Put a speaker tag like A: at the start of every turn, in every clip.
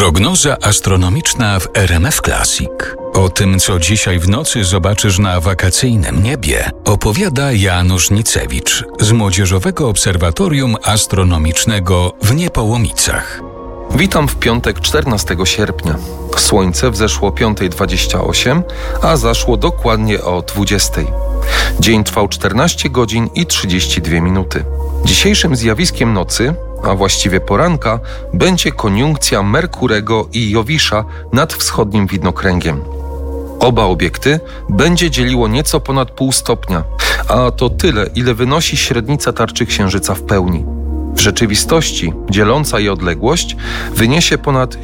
A: Prognoza astronomiczna w RMF Classic. O tym, co dzisiaj w nocy zobaczysz na wakacyjnym niebie, opowiada Janusz Nicewicz z Młodzieżowego Obserwatorium Astronomicznego w Niepołomicach.
B: Witam w piątek 14 sierpnia. Słońce wzeszło o 5:28, a zaszło dokładnie o 20:00. Dzień trwał 14 godzin i 32 minuty. Dzisiejszym zjawiskiem nocy, a właściwie poranka, będzie koniunkcja Merkurego i Jowisza nad wschodnim widnokręgiem. Oba obiekty będzie dzieliło nieco ponad pół stopnia, a to tyle, ile wynosi średnica tarczy Księżyca w pełni. W rzeczywistości dzieląca je odległość wyniesie ponad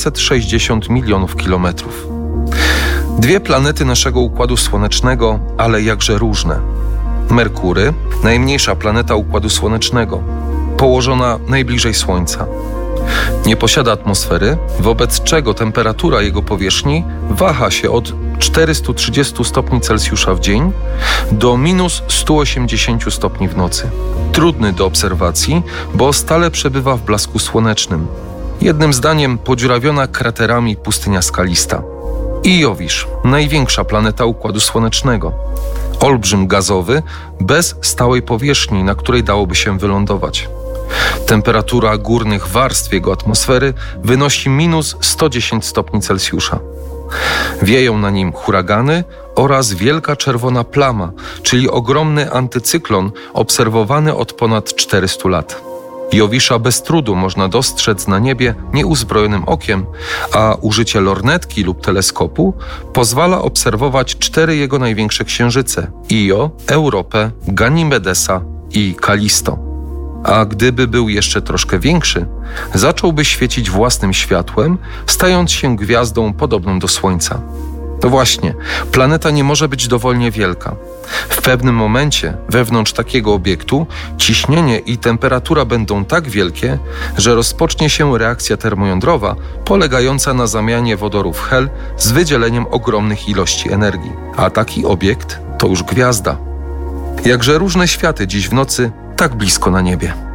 B: 760 milionów kilometrów. Dwie planety naszego Układu Słonecznego, ale jakże różne. Merkury, najmniejsza planeta Układu Słonecznego, położona najbliżej Słońca. Nie posiada atmosfery, wobec czego temperatura jego powierzchni waha się od 430 stopni Celsjusza w dzień do minus 180 stopni w nocy. Trudny do obserwacji, bo stale przebywa w blasku słonecznym. Jednym zdaniem podziurawiona kraterami pustynia skalista. I Jowisz, największa planeta Układu Słonecznego. Olbrzym gazowy, bez stałej powierzchni, na której dałoby się wylądować. Temperatura górnych warstw jego atmosfery wynosi minus 110 stopni Celsjusza. Wieją na nim huragany oraz wielka czerwona plama, czyli ogromny antycyklon obserwowany od ponad 400 lat. Jowisza bez trudu można dostrzec na niebie nieuzbrojonym okiem, a użycie lornetki lub teleskopu pozwala obserwować 4 jego największe księżyce: Io, Europę, Ganimedesa i Kalisto. A gdyby był jeszcze troszkę większy, zacząłby świecić własnym światłem, stając się gwiazdą podobną do Słońca. No właśnie, planeta nie może być dowolnie wielka. W pewnym momencie wewnątrz takiego obiektu ciśnienie i temperatura będą tak wielkie, że rozpocznie się reakcja termojądrowa polegająca na zamianie wodorów hel z wydzieleniem ogromnych ilości energii. A taki obiekt to już gwiazda. Jakże różne światy dziś w nocy tak blisko na niebie.